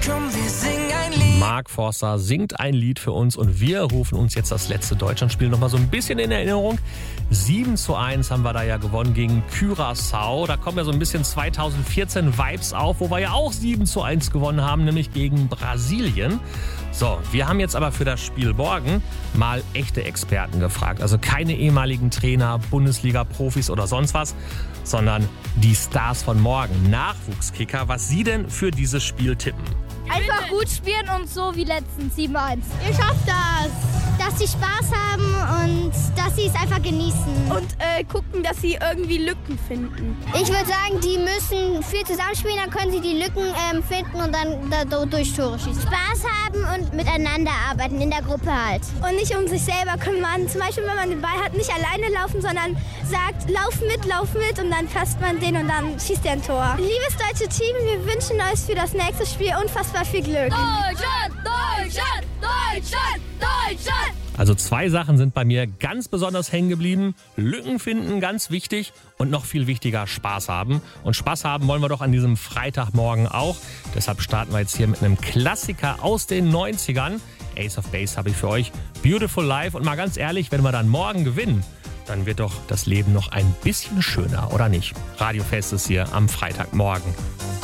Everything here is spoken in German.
Komm, wir singen ein Lied. Mark Forster singt ein Lied für uns und wir rufen uns jetzt das letzte Deutschlandspiel noch mal so ein bisschen in Erinnerung. 7:1 haben wir da ja gewonnen gegen Curaçao. Da kommen ja so ein bisschen 2014 Vibes auf, wo wir ja auch 7:1 gewonnen haben, nämlich gegen Brasilien. So, wir haben jetzt aber für das Spiel morgen mal echte Experten gefragt. Also keine ehemaligen Trainer, Bundesliga-Profis oder sonst was, sondern die Stars von morgen, Nachwuchskicker, was sie denn für dieses Spiel tippen. Einfach gut spielen und so wie letztens 7:1. Ihr schafft das! Dass sie Spaß haben und dass sie es einfach genießen. Und gucken, dass sie irgendwie Lücken finden. Ich würde sagen, die müssen viel zusammenspielen, dann können sie die Lücken finden und dann dadurch Tore schießen. Spaß haben und miteinander arbeiten, in der Gruppe halt. Und nicht um sich selber kümmern. Zum Beispiel, wenn man den Ball hat, nicht alleine laufen, sondern sagt, lauf mit und dann fasst man den und dann schießt er ein Tor. Liebes deutsche Team, wir wünschen euch für das nächste Spiel unfassbar viel Glück. Deutschland, Deutschland, Deutschland, Deutschland! Also 2 Sachen sind bei mir ganz besonders hängen geblieben. Lücken finden, ganz wichtig. Und noch viel wichtiger, Spaß haben. Und Spaß haben wollen wir doch an diesem Freitagmorgen auch. Deshalb starten wir jetzt hier mit einem Klassiker aus den 90ern. Ace of Base habe ich für euch. Beautiful Life. Und mal ganz ehrlich, wenn wir dann morgen gewinnen, dann wird doch das Leben noch ein bisschen schöner, oder nicht? Radio Fest ist hier am Freitagmorgen.